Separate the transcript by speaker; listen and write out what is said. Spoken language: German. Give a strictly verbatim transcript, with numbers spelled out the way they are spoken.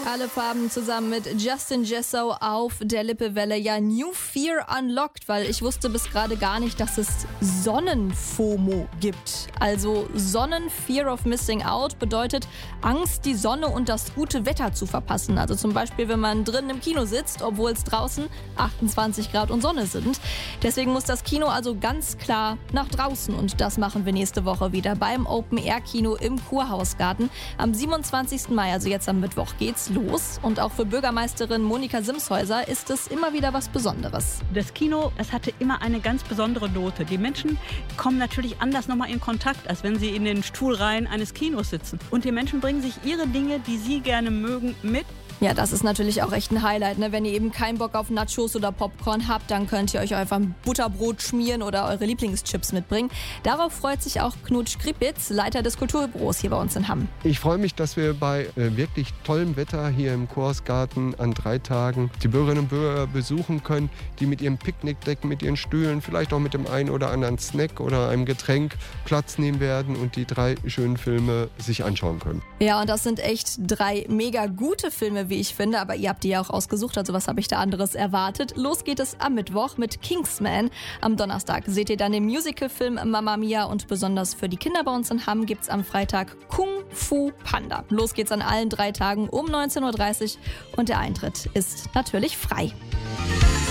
Speaker 1: Perlefarben zusammen mit Justin Jesso auf der Lippewelle. Ja, New Fear Unlocked, weil ich wusste bis gerade gar nicht, dass es Sonnenfomo gibt. Also Sonnen-Fear of Missing Out bedeutet Angst, die Sonne und das gute Wetter zu verpassen. Also zum Beispiel, wenn man drinnen im Kino sitzt, obwohl es draußen achtundzwanzig Grad und Sonne sind. Deswegen muss das Kino also ganz klar nach draußen. Und das machen wir nächste Woche wieder beim Open-Air-Kino im Kurhausgarten. Am siebenundzwanzigsten Mai, also jetzt am Mittwoch, geht's los. Und auch für Bürgermeisterin Monika Simshäuser ist es immer wieder was Besonderes.
Speaker 2: Das Kino, das hatte immer eine ganz besondere Note. Die Menschen kommen natürlich anders nochmal in Kontakt, als wenn sie in den Stuhlreihen eines Kinos sitzen. Und die Menschen bringen sich ihre Dinge, die sie gerne mögen, mit.
Speaker 1: Ja, das ist natürlich auch echt ein Highlight, ne? Wenn ihr eben keinen Bock auf Nachos oder Popcorn habt, dann könnt ihr euch einfach ein Butterbrot schmieren oder eure Lieblingschips mitbringen. Darauf freut sich auch Knut Skripitz, Leiter des Kulturbüros hier bei uns in Hamm.
Speaker 3: Ich freue mich, dass wir bei äh, wirklich tollem Wetter hier im Kurhausgarten an drei Tagen die Bürgerinnen und Bürger besuchen können, die mit ihrem Picknickdeck, mit ihren Stühlen, vielleicht auch mit dem einen oder anderen Snack oder einem Getränk Platz nehmen werden und die drei schönen Filme sich anschauen können.
Speaker 1: Ja, und das sind echt drei mega gute Filme, wie ich finde, aber ihr habt die ja auch ausgesucht, also was habe ich da anderes erwartet? Los geht es am Mittwoch mit Kingsman. Am Donnerstag seht ihr dann den Musicalfilm Mamma Mia und besonders für die Kinder bei uns in Hamm gibt's am Freitag Kung Fu Panda. Los geht's an allen drei Tagen um neunzehn Uhr dreißig und der Eintritt ist natürlich frei.